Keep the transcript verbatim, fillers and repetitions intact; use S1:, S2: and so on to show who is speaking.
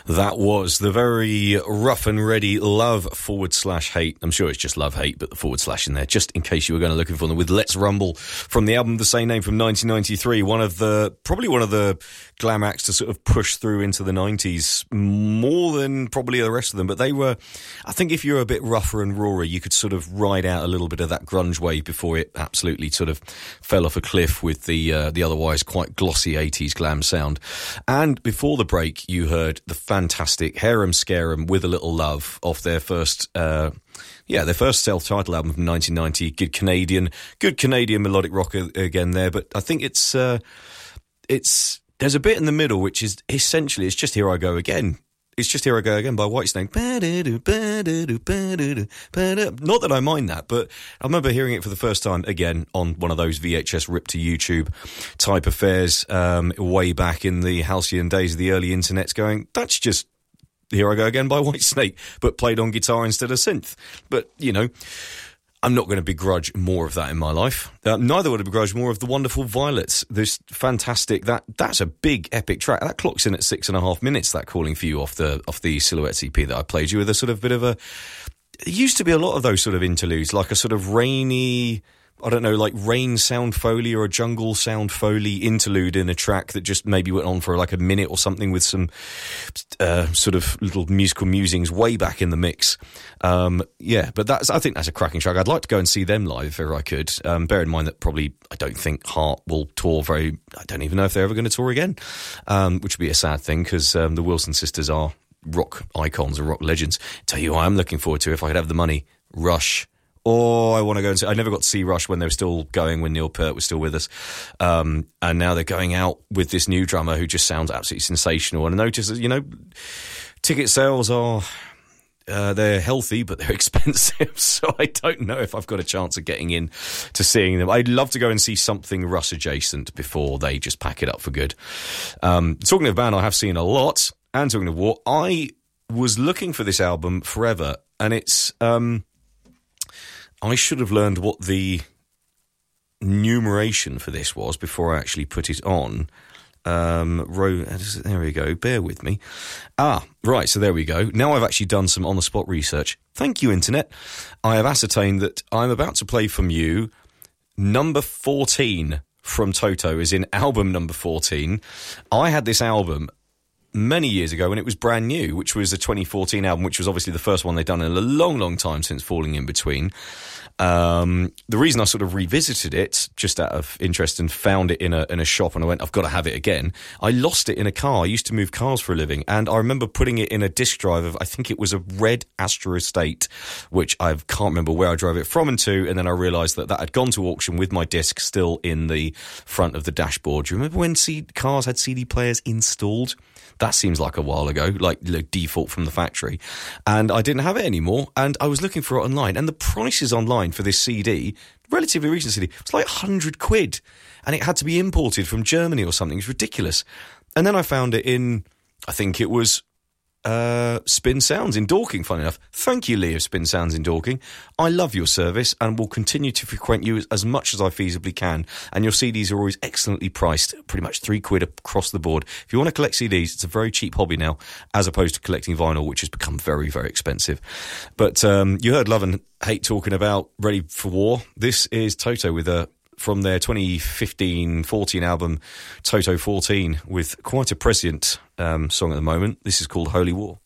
S1: That was the very rough and ready Love forward slash Hate. I'm sure it's just Love Hate, but the forward slash in there, just in case you were going to looking for them, with Let's Rumble from the album the same name from nineteen ninety-three. One of the, probably one of the glam acts to sort of push through into the nineties more than probably the rest of them. But they were, I think if you're a bit rougher and rawer, you could sort of ride out a little bit of that grunge wave before it absolutely sort of fell off a cliff with the, uh, the otherwise quite glossy eighties glam sound. And before the break, you heard the fantastic Harem Scarum with a Little Love off their first, uh, yeah, their first self-titled album from nineteen ninety. Good Canadian, good Canadian melodic rock again there. But I think it's, uh, it's, there's a bit in the middle which is essentially, it's just Here I Go Again. It's just Here I Go Again by Whitesnake. Not that I mind that, but I remember hearing it for the first time again on one of those V H S rip to YouTube type affairs um, way back in the halcyon days of the early internet, going, that's just Here I Go Again by Whitesnake, but played on guitar instead of synth. But, you know, I'm not going to begrudge more of that in my life. Uh, neither would I begrudge more of The Wonderful Violets. This fantastic, that that's a big epic track. That clocks in at six and a half minutes, that Calling For You off the off the Silhouettes E P that I played you, with a sort of bit of a, there used to be a lot of those sort of interludes, like a sort of rainy, I don't know, like rain sound foley or a jungle sound foley interlude in a track that just maybe went on for like a minute or something, with some uh, sort of little musical musings way back in the mix. Um, yeah, but that's, I think that's a cracking track. I'd like to go and see them live if ever I could. Um, bear in mind that probably, I don't think Heart will tour very, I don't even know if they're ever going to tour again, um, which would be a sad thing, because um, the Wilson sisters are rock icons and rock legends. Tell you what I'm looking forward to, if I could have the money, Rush. Oh, I want to go and see. I never got to see Rush when they were still going, when Neil Peart was still with us. Um, and now they're going out with this new drummer who just sounds absolutely sensational. And I notice that, you know, ticket sales are, uh, they're healthy, but they're expensive. So I don't know if I've got a chance of getting in to seeing them. I'd love to go and see something Rush adjacent before they just pack it up for good. Um, talking of a band I have seen a lot, and talking of war, I was looking for this album forever, and it's, um, I should have learned what the numeration for this was before I actually put it on. Um, row, there we go, bear with me. Ah, right, so there we go. Now I've actually done some on-the-spot research. Thank you, Internet. I have ascertained that I'm about to play from you number fourteen from Toto, is in album number fourteen. I had this album many years ago when it was brand new, which was a twenty fourteen album, which was obviously the first one they'd done in a long, long time since Falling In Between. Um, the reason I sort of revisited it, just out of interest, and found it in a in a shop, and I went, I've got to have it again. I lost it in a car. I used to move cars for a living, and I remember putting it in a disc drive of, I think it was a red Astra Estate, which I can't remember where I drove it from and to, and then I realised that that had gone to auction with my disc still in the front of the dashboard. Do you remember when C- cars had C D players installed? That seems like a while ago, like, like default from the factory. And I didn't have it anymore, and I was looking for it online. And the prices online for this C D, relatively recent C D, was like one hundred quid. And it had to be imported from Germany or something. It was ridiculous. And then I found it in, I think it was uh, Spin Sounds in Dorking, funny enough. Thank you, Lee of Spin Sounds in Dorking. I love your service and will continue to frequent you as, as much as I feasibly can. And your C Ds are always excellently priced, pretty much three quid across the board. If you want to collect C Ds, it's a very cheap hobby now, as opposed to collecting vinyl, which has become very, very expensive. But um, you heard Love and Hate talking about Ready for War. This is Toto with a from their twenty fifteen fourteen album, Toto fourteen, with quite a prescient um, song at the moment. This is called Holy War.